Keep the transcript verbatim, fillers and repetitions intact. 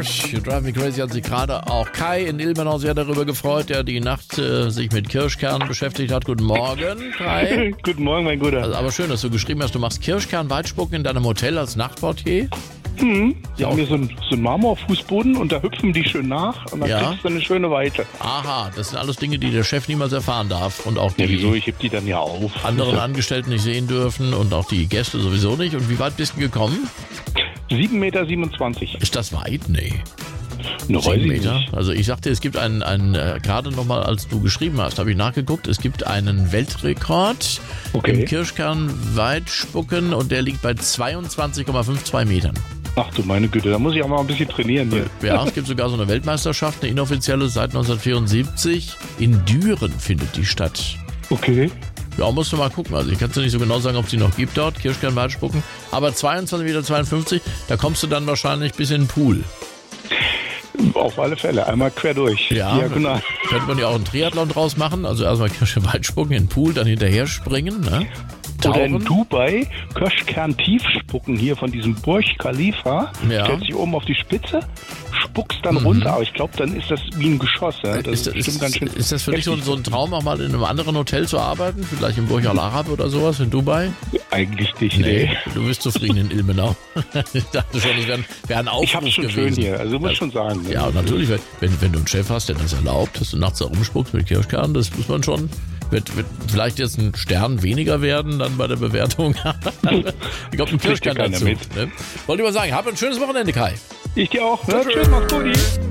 Kirsch. You Drive Me Crazy hat sich gerade auch Kai in Ilmenau sehr darüber gefreut, der die Nacht äh, sich mit Kirschkernen beschäftigt hat. Guten Morgen, Kai. Guten Morgen, mein Guter. Also, aber schön, dass du geschrieben hast, du machst Kirschkern-Weitspucken in deinem Hotel als Nachtportier. Mhm. Die Ja. haben hier so einen, so einen Marmorfußboden und da hüpfen die schön nach und dann Ja. kriegst du eine schöne Weite. Aha, das sind alles Dinge, die der Chef niemals erfahren darf und auch die Ja, wieso? Ich heb die dann ja auf. anderen Angestellten nicht sehen dürfen und auch die Gäste sowieso nicht. Und wie weit bist du gekommen? sieben Meter siebenundzwanzig. Ist das weit? Nee. Ne, weiß Sieben ich Meter. nicht. Also ich sagte, es gibt einen, einen äh, gerade nochmal, als du geschrieben hast, habe ich nachgeguckt, es gibt einen Weltrekord Okay. im Kirschkern-Weitspucken und der liegt bei zweiundzwanzig Komma zweiundfünfzig Metern. Ach du meine Güte, da muss ich auch mal ein bisschen trainieren hier. Ja, es gibt sogar so eine Weltmeisterschaft, eine inoffizielle, seit neunzehnhundertvierundsiebzig. In Düren findet die statt. Okay. Ja, musst du mal gucken. Also ich kann dir nicht so genau sagen, ob es die noch gibt dort, Kirschkern-Weitspucken. Aber zweiundzwanzig Komma zweiundfünfzig Meter, da kommst du dann wahrscheinlich bis in den Pool. Auf alle Fälle, einmal quer durch. Ja, Diagonal. könnte man ja auch einen Triathlon draus machen. Also erstmal Kirschkern-Weitspucken in den Pool, dann hinterher springen, ne? Oder in Tauchen. Dubai Kirschkern-Tiefspucken hier von diesem Burj Khalifa. Ja. Stellst dich oben auf die Spitze, spuckst dann runter. Aber ich glaube, dann ist das wie ein Geschoss. Ja? Das Ist, ist, ist, bestimmt ganz schön ist das für dich so, heftig. so ein Traum, auch mal in einem anderen Hotel zu arbeiten? Vielleicht im Burj Al Arab oder sowas in Dubai? Eigentlich nicht, nee. Du bist zufrieden in Ilmenau. Ich dachte schon, das wäre ein, wär ein Aufruf Ich hab's schon gewesen. schön hier, also muss schon sagen. ne? Ja, natürlich, wenn, wenn, wenn du einen Chef hast, der das erlaubt, dass du nachts da rumspuckst mit Kirschkernen, das muss man schon. Wird, wird vielleicht jetzt ein Stern weniger werden dann bei der Bewertung. Ich glaube, ein Kirschkern keiner dazu. mit. Ne? Wollte ich mal sagen, hab ein schönes Wochenende, Kai. Ich dir auch. Ne? Tschüss, mach's gut.